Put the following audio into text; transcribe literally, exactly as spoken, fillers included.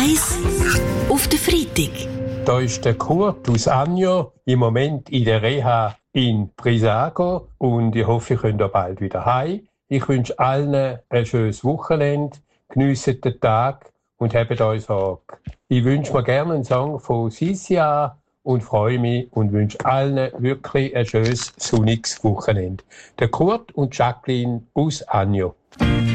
eins auf den Freitag. Da ist der Kurt aus Agno, im Moment in der Reha in Brissago und ich hoffe, ich könnt da bald wieder heim. Ich wünsche allen ein schönes Wochenende, geniessen den Tag und habt euch Sorge. Ich wünsche mir gerne einen Song von Sisia und freue mich und wünsche allen wirklich ein schönes, sonniges Wochenende. Der Kurt und Jacqueline aus Agno.